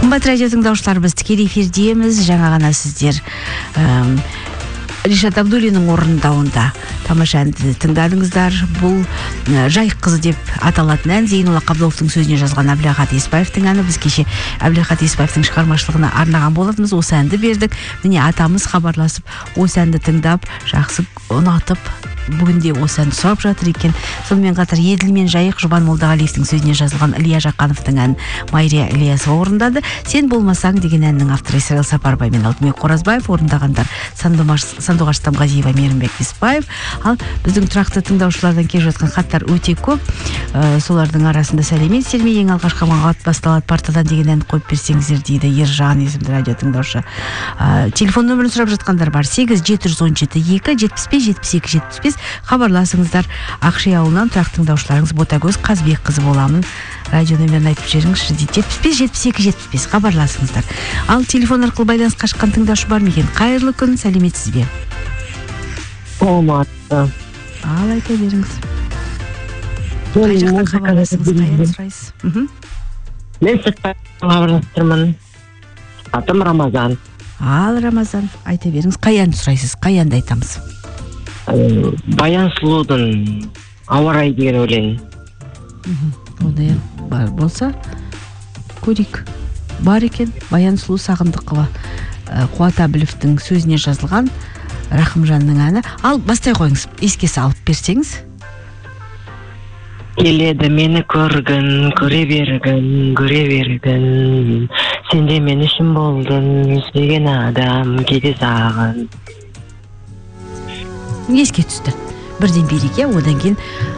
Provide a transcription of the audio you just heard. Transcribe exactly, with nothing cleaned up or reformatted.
Қымбат радио тыңдаушылар, біз тікелей эфирдеміз. Жаңа ғана сіздер Ришат Абдуллиннің орындауында тамаша әнді тыңдадыңыздар. Бұл «Жайық қызы» деп аталатын ән Зейнолла Қабдоловтың сөзіне жазған Әбілахат Еспаевтың әні. Біз кеше Әбілахат Еспаевтың шығармашылығына арнаған болатынбыз. Осы әнді бердік. Міне атамыз хабарласып, осы әнді тыңдап, жақсы ұнатып, бүгінде осы әнді сұрап жатыр екен. Сонымен қатар Еділ мен Жайық Жұбан Молдағалиевтің сөзіне жазылған Илья Жақановтың ән Майрия Ильясова орындады. Сен болмасаң деген әннің авторы Исраил Сапарбай мен Алтынбек Қоразбаев, орындағандар Сандуғаш Тамғазиева, Мейірімбек Беспаев. Ал біздің тұрақты тыңдаушылардан келіп жатқан хаттар өте көп. Ә, солардың арасында сәлеметсіздер ме, ең алғашқы мағат басталады партадан деген әнді қойып берсеңіздер дейді Ержан есімді радио тыңдаушы. Ә, телефон нөмірін сұрап жатқандар бар. сегіз жеті жүз он жеті екі жетпіс бес жетпіс екі жетпіс бес. Хабарласыңыздар. Ақши ауылынан тұрақты тыңдаушыларыңыз Ботагөз Қазбек қызы боламын. Радио нөмірін айтып жіберіңізші дейді. жетпіс бес жетпіс екі жетпіс бес. Хабарласыңыздар. Ал телефон арқылы байланысқа шыққан тыңдаушы бар ма екен? Қайырлы күн, сәлеметсіз бе? Саламатсыз. Ал айта беріңіз. Қай жақтан хабарласыңыз, қайдан сұрайсыз? Мен сырттан хабарластырмын. Атым Рамазан. Ал Рамазан, айта беріңіз. Қай әнді сұрайсыз? Қай әнді айтамыз? Баян Сұлудың «Ауа райы» деген өлең. Ондай бар болса көрейік. Бар екен. Баян Сұлу Сағындықова, Қуат Әбіловтің сөзіне жазылған Рахымжанның әні. Ал бастай қойыңыз, еске салып берсеңіз. Келеді мені көргін, көре бергін, көре бергін. Сенде мен үшін болдың, сүйген адам кейде сағын. Еске түсті. Бірден береке, одан кейін